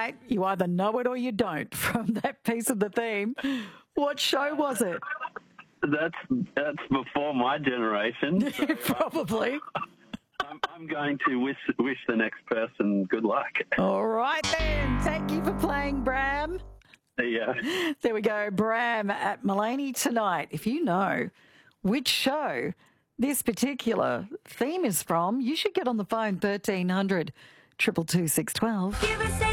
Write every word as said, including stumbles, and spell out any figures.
right, you either know it or you don't from that piece of the theme. What show was it? That's that's before my generation. So Probably. I'm, I'm going to wish wish the next person good luck. All right then. Thank you for playing, Bram. Yeah. There we go. Bram at Mullaney tonight. If you know which show this particular theme is from, you should get on the phone thirteen hundred, two two two, six one two.